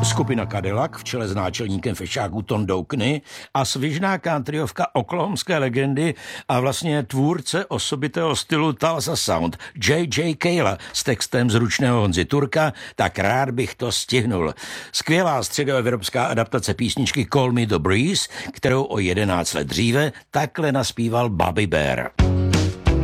Skupina Cadillac v čele s náčelníkem fešáků Tondou Kny a svižná countryovka oklahomské legendy a vlastně tvůrce osobitého stylu Tulsa Sound J.J. Cale s textem zručného Honzy Turka Tak rád bych to stihnul. Skvělá středoevropská adaptace písničky Call Me the Breeze, kterou o 11 let dříve takhle naspíval Bobby Bare.